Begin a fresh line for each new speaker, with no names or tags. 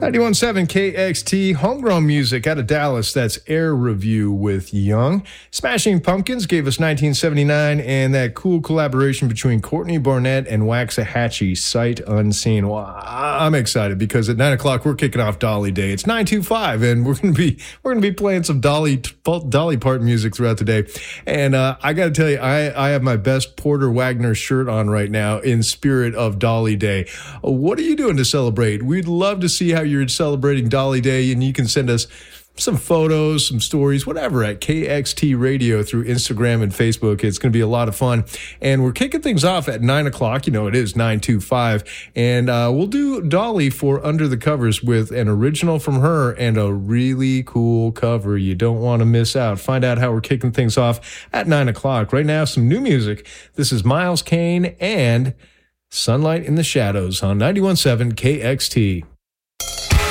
91.7 KXT, homegrown music out of Dallas. That's Air Review with Young. Smashing Pumpkins gave us 1979, and that cool collaboration between Courtney Barnett and Waxahachie, Sight Unseen. Well, I'm excited because at 9 o'clock we're kicking off Dolly Day. It's 925, and we're gonna be playing some Dolly Parton music throughout the day. And I got to tell you, I have my best Porter Wagner shirt on right now in spirit of Dolly Day. What are you doing to celebrate? We'd love to see how you're celebrating Dolly Day, and you can send us some photos, some stories, whatever, at KXT Radio through Instagram and Facebook. It's going to be a lot of fun. And we're kicking things off at 9 o'clock. You know, it is 9:25. And we'll do Dolly for Under the Covers with an original from her and a really cool cover. You don't want to miss out. Find out how we're kicking things off at 9 o'clock. Right now, some new music. This is Miles Kane and Sunlight in the Shadows on 91.7 KXT.